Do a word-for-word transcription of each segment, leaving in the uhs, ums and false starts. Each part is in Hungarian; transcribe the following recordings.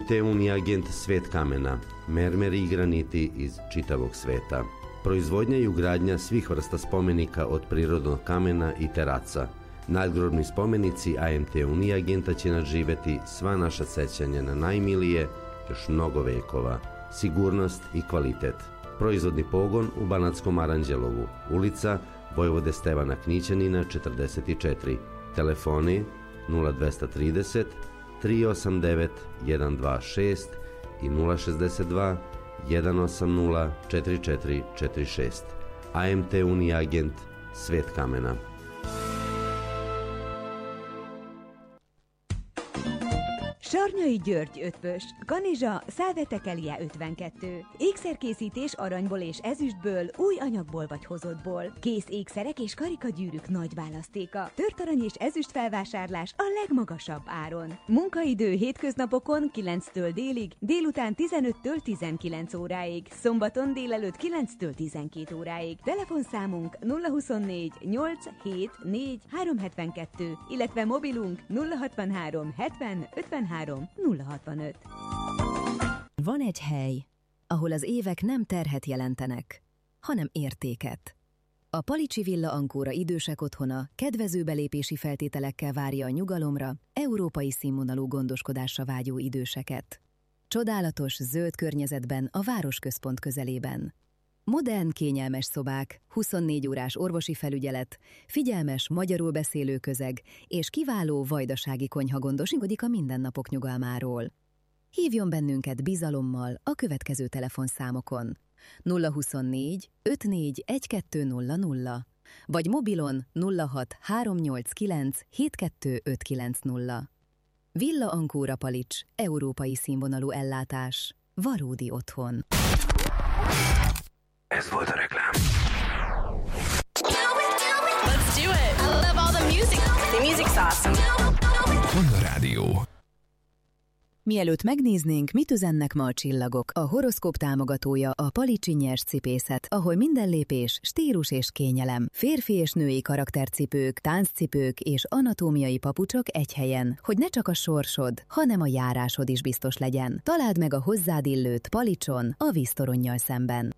te Uniagent svet kamena, mermeri i graniti iz čitavog sveta. Proizvodnja i ugradnja svih vrsta spomenika od prirodnog kamena i teraca. Nadgrobni spomenici A M T Uniagenta će nadživjeti sva naša sećanja na najmilije još mnogo vekova. Sigurnost i kvalitet. Proizvodni pogon u Banatskom Aranđelovu, ulica Vojvode Stevana Knićanina četrdeset četiri. Telefoni nula dva trideset tri osam devet jedan dva šest i nula šezdeset dva jedan osam nula četiri četiri četiri šest. A M T Uniagent, svet kamena. Sarnyai György ötvös, Kanizsa, Szálvetekelie ötvenkettő. Ékszerkészítés aranyból és ezüstből, új anyagból vagy hozottból. Kész ékszerek és karikagyűrűk nagy választéka. Tört arany és ezüst felvásárlás a legmagasabb áron. Munkaidő hétköznapokon kilenctől délig, délután tizenöttől tizenkilenc óráig, szombaton délelőtt kilenctől tizenkét óráig. Telefonszámunk nulla huszonnégy nyolc hét négy három hetvenkettő, illetve mobilunk nulla hatvanhárom hetven ötvenhárom nulla hatvanöt. Van egy hely, ahol az évek nem terhet jelentenek, hanem értéket. A Palicsi Villa Ancora idősek otthona kedvező belépési feltételekkel várja a nyugalomra, európai színvonalú gondoskodásra vágyó időseket. Csodálatos, zöld környezetben a városközpont közelében. Modern, kényelmes szobák, huszonnégy órás orvosi felügyelet, figyelmes, magyarul beszélő közeg és kiváló vajdasági konyha gondoskodik a mindennapok nyugalmáról. Hívjon bennünket bizalommal a következő telefonszámokon nulla huszonnégy ötvennégy tizenkettő nulla nulla vagy mobilon nulla hat három nyolc kilenc hét kettő öt kilenc nulla. Villa Ancora Palics, európai színvonalú ellátás, valódi otthon. Ez volt a reklám. Let's do it. I love all the music. The music's awesome. Panda Rádió. Mielőtt megnéznénk, mit üzennek ma a csillagok, a horoszkóp támogatója a Palicsi Nyers Cipészet, ahol minden lépés stílus és kényelem. Férfi és női karaktercipők, tánccipők és anatómiai papucsok egy helyen, hogy ne csak a sorsod, hanem a járásod is biztos legyen. Találd meg a hozzád illőt Palicson, a víztoronnyal szemben.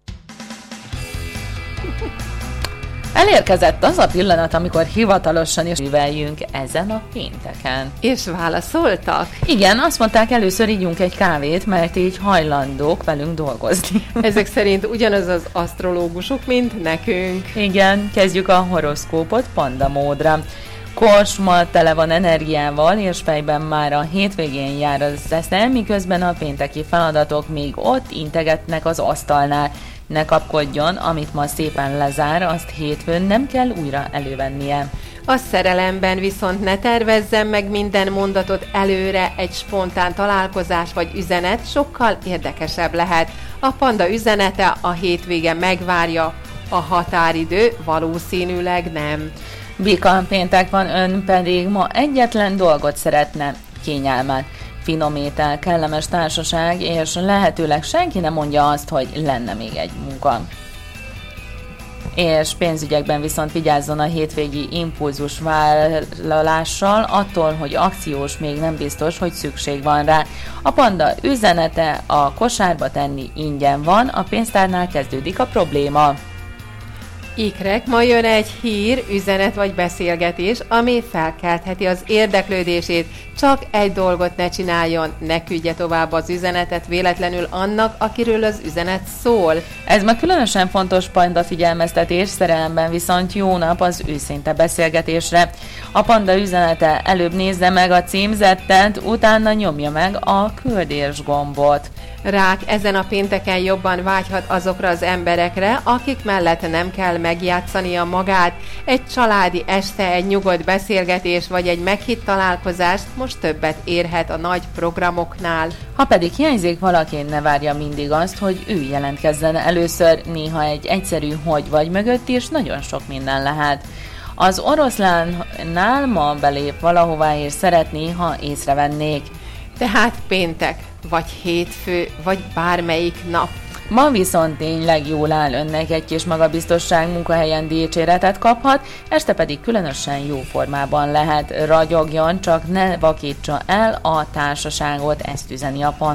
Elérkezett az a pillanat, amikor hivatalosan is műveljünk ezen a pénteken. És válaszoltak? Igen, azt mondták, először ígyunk egy kávét, mert így hajlandók velünk dolgozni. Ezek szerint ugyanaz az asztrológusok, mint nekünk. Igen, kezdjük a horoszkópot panda módra. Kors ma tele van energiával, és fejben már a hétvégén jár az eszel, miközben a pénteki feladatok még ott integetnek az asztalnál. Ne kapkodjon, amit ma szépen lezár, azt hétfőn nem kell újra elővennie. A szerelemben viszont ne tervezzen meg minden mondatot előre, egy spontán találkozás vagy üzenet sokkal érdekesebb lehet. A panda üzenete a hétvége megvárja, a határidő valószínűleg nem. Bika, péntek van, ön pedig ma egyetlen dolgot szeretne, kényelmet. Finom étel, kellemes társaság, és lehetőleg senki nem mondja azt, hogy lenne még egy munka. És pénzügyekben viszont vigyázzon a hétvégi impulzus vállalással, attól, hogy akciós még nem biztos, hogy szükség van rá. A panda üzenete, a kosárba tenni ingyen van, a pénztárnál kezdődik a probléma. Ikrek, ma jön egy hír, üzenet vagy beszélgetés, ami felkeltheti az érdeklődését. Csak egy dolgot ne csináljon, ne küldje tovább az üzenetet véletlenül annak, akiről az üzenet szól. Ez ma különösen fontos panda figyelmeztetés, szerelemben viszont jó nap az őszinte beszélgetésre. A panda üzenete, előbb nézze meg a címzettet, utána nyomja meg a küldés gombot. Rák, ezen a pénteken jobban vágyhat azokra az emberekre, akik mellett nem kell megjátszania magát. Egy családi este, egy nyugodt beszélgetés vagy egy meghitt találkozást most többet érhet a nagy programoknál. Ha pedig hiányzik valaki, ne várja mindig azt, hogy ő jelentkezzen először, néha egy egyszerű hogy vagy mögött is nagyon sok minden lehet. Az oroszlánnál ma belép valahová és szeretné, ha észrevennék. Tehát péntek, vagy hétfő, vagy bármelyik nap. Ma viszont tényleg jól áll önnek, egy kis magabiztosság, munkahelyen dicséretet kaphat, este pedig különösen jó formában lehet. Ragyogjon, csak ne vakítsa el a társaságot, ezt üzeni a pont.